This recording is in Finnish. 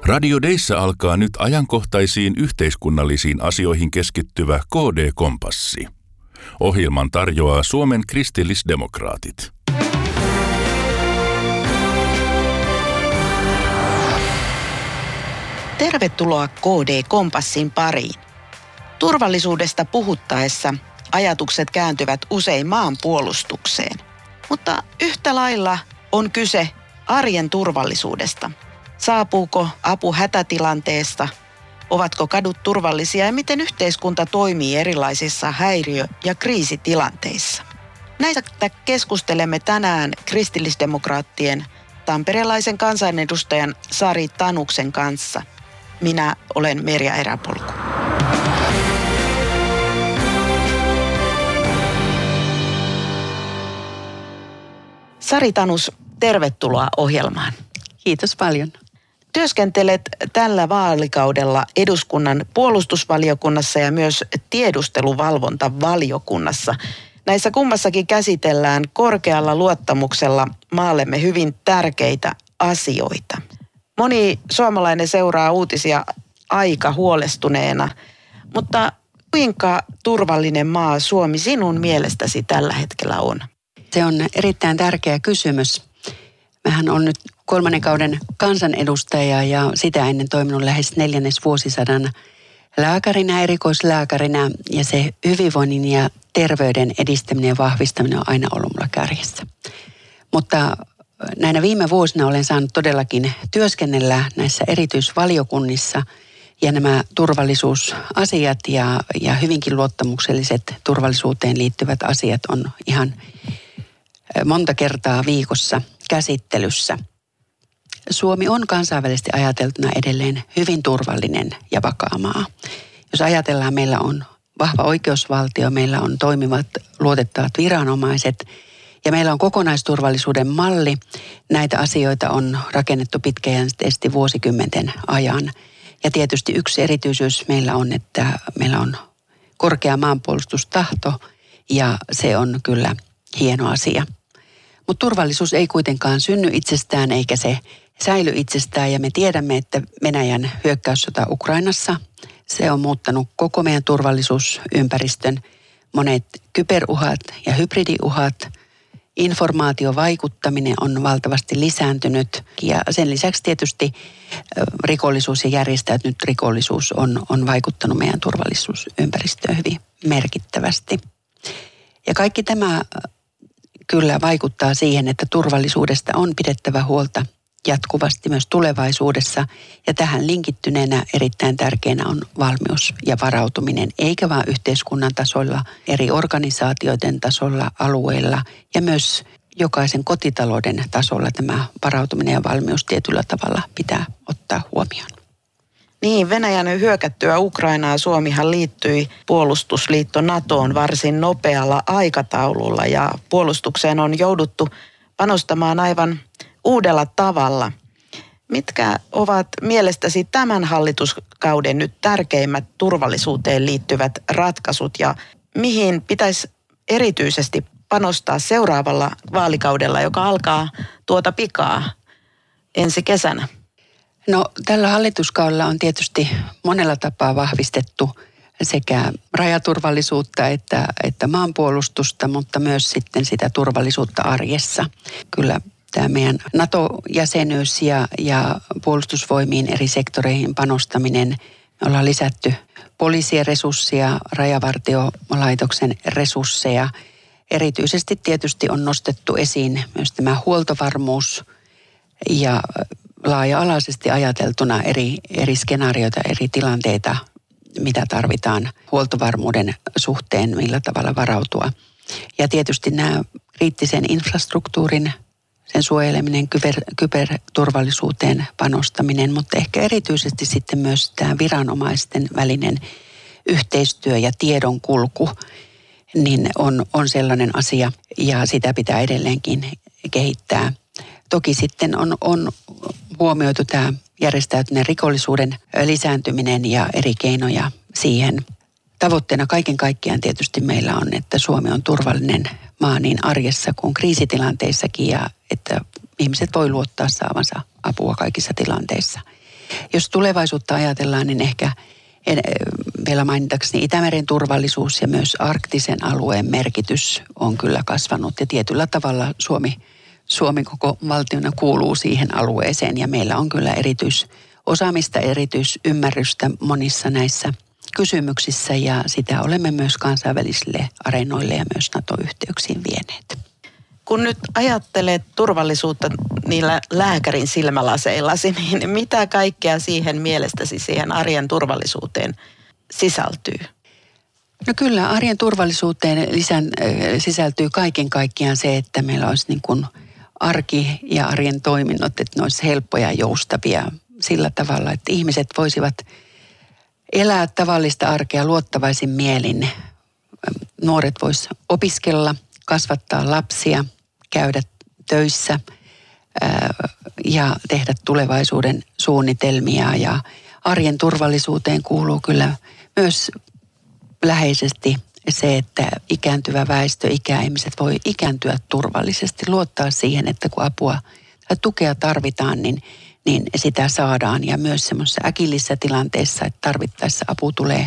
Radio Deissä alkaa nyt ajankohtaisiin yhteiskunnallisiin asioihin keskittyvä KD-kompassi. Ohjelman tarjoaa Suomen kristillisdemokraatit. Tervetuloa KD-kompassin pariin. Turvallisuudesta puhuttaessa ajatukset kääntyvät usein maanpuolustukseen. Mutta yhtä lailla on kyse arjen turvallisuudesta. Saapuuko apu hätätilanteesta? Ovatko kadut turvallisia ja miten yhteiskunta toimii erilaisissa häiriö- ja kriisitilanteissa? Näistä keskustelemme tänään kristillisdemokraattien tamperelaisen kansanedustajan Sari Tanuksen kanssa. Minä olen Merja Eräpolku. Sari Tanus, tervetuloa ohjelmaan. Kiitos paljon. Työskentelet tällä vaalikaudella eduskunnan puolustusvaliokunnassa ja myös tiedusteluvalvontavaliokunnassa. Näissä kummassakin käsitellään korkealla luottamuksella maallemme hyvin tärkeitä asioita. Moni suomalainen seuraa uutisia aika huolestuneena, mutta kuinka turvallinen maa Suomi sinun mielestäsi tällä hetkellä on? Se on erittäin tärkeä kysymys. Mähän olen nyt 3. kauden kansanedustaja ja sitä ennen toiminut lähes 4. vuosisadan lääkärinä, erikoislääkärinä, ja se hyvinvoinnin ja terveyden edistäminen ja vahvistaminen on aina ollut mulla kärjessä. Mutta näinä viime vuosina olen saanut todellakin työskennellä näissä erityisvaliokunnissa, ja nämä turvallisuusasiat ja hyvinkin luottamukselliset turvallisuuteen liittyvät asiat on ihan monta kertaa viikossa käsittelyssä. Suomi on kansainvälisesti ajateltuna edelleen hyvin turvallinen ja vakaa maa. Jos ajatellaan, meillä on vahva oikeusvaltio, meillä on toimivat, luotettavat viranomaiset ja meillä on kokonaisturvallisuuden malli. Näitä asioita on rakennettu pitkäjänteisesti vuosikymmenten ajan. Ja tietysti yksi erityisyys meillä on, että meillä on korkea maanpuolustustahto ja se on kyllä hieno asia. Mutta turvallisuus ei kuitenkaan synny itsestään eikä se säily itsestään, ja me tiedämme, että Venäjän hyökkäyssota Ukrainassa, se on muuttanut koko meidän turvallisuusympäristön. Monet kyberuhat ja hybridiuhat, informaatiovaikuttaminen on valtavasti lisääntynyt, ja sen lisäksi tietysti rikollisuus ja järjestäytynyt rikollisuus on vaikuttanut meidän turvallisuusympäristöön hyvin merkittävästi. Ja kaikki tämä kyllä vaikuttaa siihen, että turvallisuudesta on pidettävä huolta jatkuvasti myös tulevaisuudessa. Ja tähän linkittyneenä erittäin tärkeänä on valmius ja varautuminen, eikä vain yhteiskunnan tasolla, eri organisaatioiden tasolla, alueilla ja myös jokaisen kotitalouden tasolla tämä varautuminen ja valmius tietyllä tavalla pitää ottaa huomioon. Niin, Venäjän hyökättyä Ukrainaa Suomihan liittyi puolustusliitto NATOon varsin nopealla aikataululla ja puolustukseen on jouduttu panostamaan aivan uudella tavalla. Mitkä ovat mielestäsi tämän hallituskauden nyt tärkeimmät turvallisuuteen liittyvät ratkaisut ja mihin pitäisi erityisesti panostaa seuraavalla vaalikaudella, joka alkaa tuota pikaa ensi kesänä? No, tällä hallituskaudella on tietysti monella tapaa vahvistettu sekä rajaturvallisuutta että maanpuolustusta, mutta myös sitten sitä turvallisuutta arjessa. Kyllä tämä meidän NATO-jäsenyys ja puolustusvoimiin eri sektoreihin panostaminen, me ollaan lisätty poliisien resursseja, rajavartiolaitoksen resursseja. Erityisesti tietysti on nostettu esiin myös tämä huoltovarmuus ja laaja-alaisesti ajateltuna eri skenaarioita, eri tilanteita, mitä tarvitaan huoltovarmuuden suhteen, millä tavalla varautua. Ja tietysti nämä kriittisen infrastruktuurin, sen suojeleminen, kyberturvallisuuteen panostaminen, mutta ehkä erityisesti sitten myös tämä viranomaisten välinen yhteistyö ja tiedonkulku, niin on sellainen asia ja sitä pitää edelleenkin kehittää. Toki sitten on huomioitu tämä järjestäytyneen rikollisuuden lisääntyminen ja eri keinoja siihen. Tavoitteena kaiken kaikkiaan tietysti meillä on, että Suomi on turvallinen maa niin arjessa kuin kriisitilanteissakin ja että ihmiset voi luottaa saavansa apua kaikissa tilanteissa. Jos tulevaisuutta ajatellaan, niin ehkä vielä mainitakseni Itämeren turvallisuus ja myös arktisen alueen merkitys on kyllä kasvanut. Ja tietyllä tavalla Suomi koko valtiona kuuluu siihen alueeseen ja meillä on kyllä erityisosaamista, erityisymmärrystä monissa näissä kysymyksissä ja sitä olemme myös kansainvälisille areenoille ja myös NATO-yhteyksiin vieneet. Kun nyt ajattelet turvallisuutta niillä lääkärin silmälaseillasi, niin mitä kaikkea siihen mielestäsi siihen arjen turvallisuuteen sisältyy? No kyllä, arjen turvallisuuteen sisältyy kaiken kaikkiaan se, että meillä olisi niin kuin arki ja arjen toiminnot, että ne olisi helppoja ja joustavia sillä tavalla, että ihmiset voisivat elää tavallista arkea luottavaisin mielin. Nuoret vois opiskella, kasvattaa lapsia, käydä töissä ja tehdä tulevaisuuden suunnitelmia. Ja arjen turvallisuuteen kuuluu kyllä myös läheisesti se, että ikääntyvä väestö, ikäihmiset voi ikääntyä turvallisesti, luottaa siihen, että kun apua tai tukea tarvitaan, niin sitä saadaan. Ja myös semmoisessa äkillisissä tilanteissa, että tarvittaessa apu tulee